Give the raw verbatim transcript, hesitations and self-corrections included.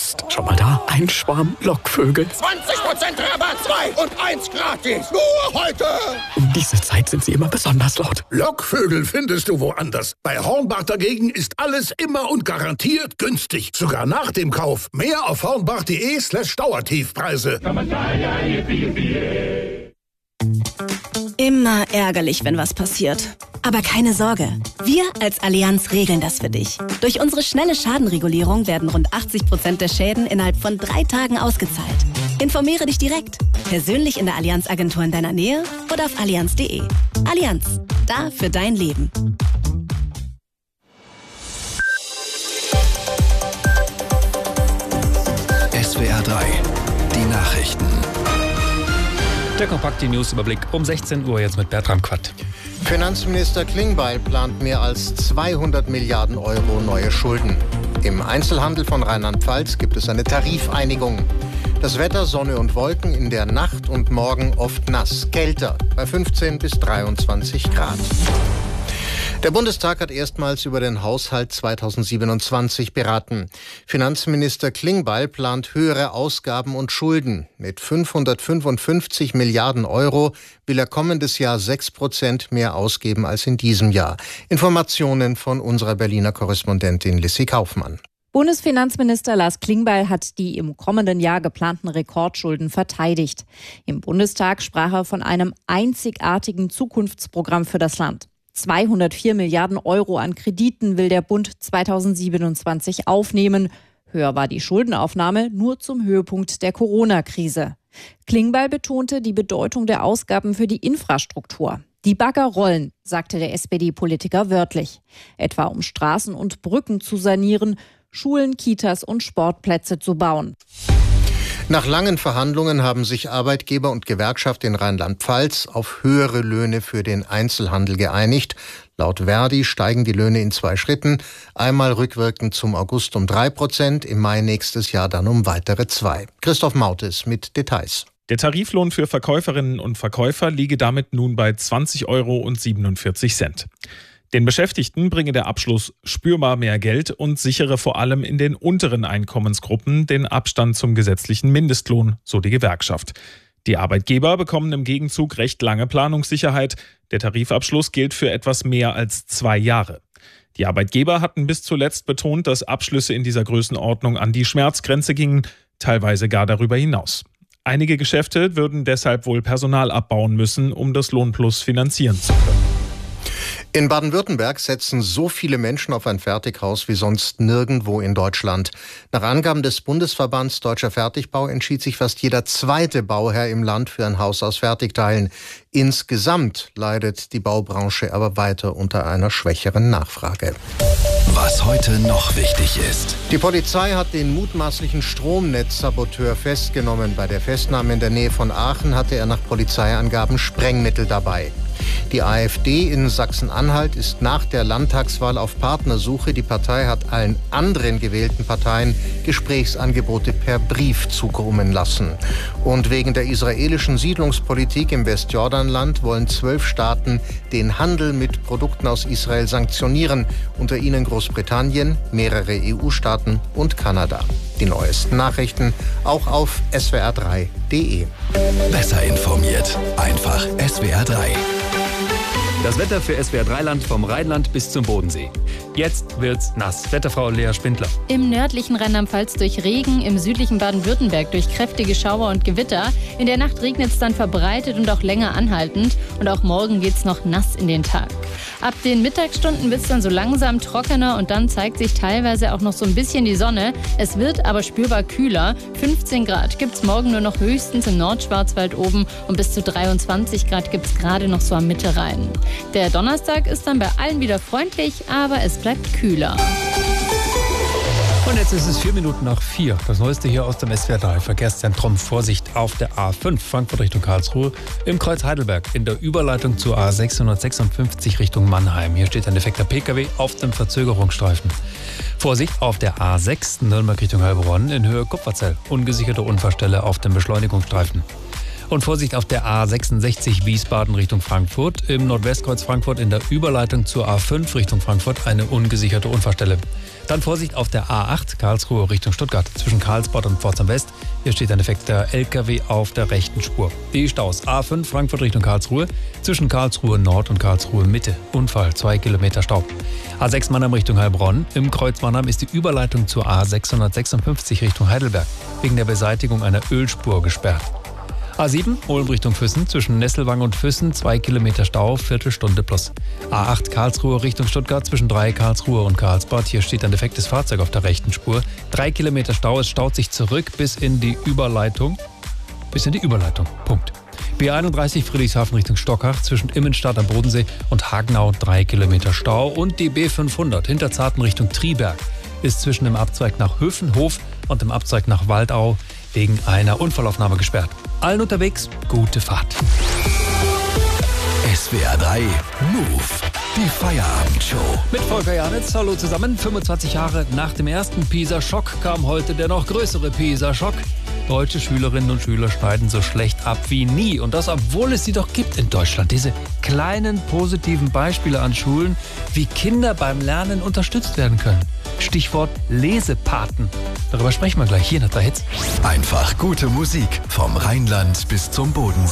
Psst. Schon mal da? Ein Schwarm Lockvögel. zwanzig Prozent Rabatt, zwei und eins gratis. Nur heute. Um diese Zeit sind sie immer besonders laut. Lockvögel findest du woanders. Bei Hornbach dagegen ist alles immer und garantiert günstig. Sogar nach dem Kauf. Mehr auf hornbach.de slash Dauertiefpreise. Immer ärgerlich, wenn was passiert. Aber keine Sorge, wir als Allianz regeln das für dich. Durch unsere schnelle Schadenregulierung werden rund achtzig Prozent der Schäden innerhalb von drei Tagen ausgezahlt. Informiere dich direkt, persönlich in der Allianz-Agentur in deiner Nähe oder auf allianz punkt de. Allianz, da für dein Leben. S W R drei, die Nachrichten. Der kompakte Newsüberblick um sechzehn Uhr jetzt mit Bertram Quatt. Finanzminister Klingbeil plant mehr als zweihundert Milliarden Euro neue Schulden. Im Einzelhandel von Rheinland-Pfalz gibt es eine Tarifeinigung. Das Wetter, Sonne und Wolken, in der Nacht und morgen oft nass, kälter, bei fünfzehn bis dreiundzwanzig Grad. Der Bundestag hat erstmals über den Haushalt zweitausendsiebenundzwanzig beraten. Finanzminister Klingbeil plant höhere Ausgaben und Schulden. Mit fünfhundertfünfundfünfzig Milliarden Euro will er kommendes Jahr sechs Prozent mehr ausgeben als in diesem Jahr. Informationen von unserer Berliner Korrespondentin Lissy Kaufmann. Bundesfinanzminister Lars Klingbeil hat die im kommenden Jahr geplanten Rekordschulden verteidigt. Im Bundestag sprach er von einem einzigartigen Zukunftsprogramm für das Land. zweihundertvier Milliarden Euro an Krediten will der Bund zweitausendsiebenundzwanzig aufnehmen. Höher war die Schuldenaufnahme nur zum Höhepunkt der Corona-Krise. Klingbeil betonte die Bedeutung der Ausgaben für die Infrastruktur. Die Bagger rollen, sagte der S P D-Politiker wörtlich. Etwa um Straßen und Brücken zu sanieren, Schulen, Kitas und Sportplätze zu bauen. Nach langen Verhandlungen haben sich Arbeitgeber und Gewerkschaft in Rheinland-Pfalz auf höhere Löhne für den Einzelhandel geeinigt. Laut Verdi steigen die Löhne in zwei Schritten. Einmal rückwirkend zum August um drei Prozent, im Mai nächstes Jahr dann um weitere zwei. Christoph Mautes mit Details. Der Tariflohn für Verkäuferinnen und Verkäufer liege damit nun bei zwanzig Euro siebenundvierzig. Den Beschäftigten bringe der Abschluss spürbar mehr Geld und sichere vor allem in den unteren Einkommensgruppen den Abstand zum gesetzlichen Mindestlohn, so die Gewerkschaft. Die Arbeitgeber bekommen im Gegenzug recht lange Planungssicherheit. Der Tarifabschluss gilt für etwas mehr als zwei Jahre. Die Arbeitgeber hatten bis zuletzt betont, dass Abschlüsse in dieser Größenordnung an die Schmerzgrenze gingen, teilweise gar darüber hinaus. Einige Geschäfte würden deshalb wohl Personal abbauen müssen, um das Lohnplus finanzieren zu können. In Baden-Württemberg setzen so viele Menschen auf ein Fertighaus wie sonst nirgendwo in Deutschland. Nach Angaben des Bundesverbands Deutscher Fertigbau entschied sich fast jeder zweite Bauherr im Land für ein Haus aus Fertigteilen. Insgesamt leidet die Baubranche aber weiter unter einer schwächeren Nachfrage. Was heute noch wichtig ist. Die Polizei hat den mutmaßlichen Stromnetzsaboteur festgenommen. Bei der Festnahme in der Nähe von Aachen hatte er nach Polizeiangaben Sprengmittel dabei. Die AfD in Sachsen-Anhalt ist nach der Landtagswahl auf Partnersuche. Die Partei hat allen anderen gewählten Parteien Gesprächsangebote per Brief zukommen lassen. Und wegen der israelischen Siedlungspolitik im Westjordanland wollen zwölf Staaten den Handel mit Produkten aus Israel sanktionieren. Unter ihnen Großbritannien, mehrere E U-Staaten und Kanada. Die neuesten Nachrichten auch auf S W R drei punkt de. Besser informiert. Einfach S W R drei. Das Wetter für S W R drei Land vom Rheinland bis zum Bodensee. Jetzt wird's nass. Wetterfrau Lea Spindler. Im nördlichen Rheinland-Pfalz durch Regen, im südlichen Baden-Württemberg durch kräftige Schauer und Gewitter. In der Nacht regnet es dann verbreitet und auch länger anhaltend. Und auch morgen geht's noch nass in den Tag. Ab den Mittagsstunden wird es dann so langsam trockener und dann zeigt sich teilweise auch noch so ein bisschen die Sonne. Es wird aber spürbar kühler. fünfzehn Grad gibt's morgen nur noch höchstens im Nordschwarzwald oben und bis zu dreiundzwanzig Grad gibt's gerade noch so am Mittelrhein. Der Donnerstag ist dann bei allen wieder freundlich, aber es bleibt kühler. Und jetzt ist es vier Minuten nach vier. Das Neueste hier aus dem S W R drei Verkehrszentrum. Vorsicht auf der A fünf Frankfurt Richtung Karlsruhe. Im Kreuz Heidelberg in der Überleitung zur A sechshundertsechsundfünfzig Richtung Mannheim. Hier steht ein defekter Pkw auf dem Verzögerungsstreifen. Vorsicht auf der A sechs Nürnberg Richtung Heilbronn in Höhe Kupferzell. Ungesicherte Unfallstelle auf dem Beschleunigungsstreifen. Und Vorsicht auf der A sechsundsechzig Wiesbaden Richtung Frankfurt. Im Nordwestkreuz Frankfurt in der Überleitung zur A fünf Richtung Frankfurt eine ungesicherte Unfallstelle. Dann Vorsicht auf der A acht, Karlsruhe Richtung Stuttgart, zwischen Karlsbad und Pforzheim West. Hier steht ein defekter L K W auf der rechten Spur. Die Staus A fünf, Frankfurt Richtung Karlsruhe, zwischen Karlsruhe Nord und Karlsruhe Mitte. Unfall, zwei Kilometer Stau. A sechs Mannheim Richtung Heilbronn. Im Kreuz Mannheim ist die Überleitung zur A sechshundertsechsundfünfzig Richtung Heidelberg wegen der Beseitigung einer Ölspur gesperrt. A sieben, Ulm Richtung Füssen, zwischen Nesselwang und Füssen, zwei Kilometer Stau, Viertelstunde plus. A acht, Karlsruhe Richtung Stuttgart, zwischen drei Karlsruhe und Karlsbad. Hier steht ein defektes Fahrzeug auf der rechten Spur. Drei Kilometer Stau, es staut sich zurück bis in die Überleitung. Bis in die Überleitung, Punkt. B einunddreißig, Friedrichshafen Richtung Stockach, zwischen Immenstadt am Bodensee und Hagenau, drei Kilometer Stau. Und die B fünfhundert, Hinterzarten Richtung Triberg, ist zwischen dem Abzweig nach Höfenhof und dem Abzweig nach Waldau wegen einer Unfallaufnahme gesperrt. Allen unterwegs, gute Fahrt. S W R drei Move, die Feierabendshow. Mit Volker Janitz, hallo zusammen. fünfundzwanzig Jahre nach dem ersten Pisa-Schock kam heute der noch größere Pisa-Schock. Deutsche Schülerinnen und Schüler schneiden so schlecht ab wie nie. Und das, obwohl es sie doch gibt in Deutschland. Diese kleinen positiven Beispiele an Schulen, wie Kinder beim Lernen unterstützt werden können. Stichwort Lesepaten. Darüber sprechen wir gleich hier in der Hits. Einfach gute Musik vom Rheinland bis zum Bodensee.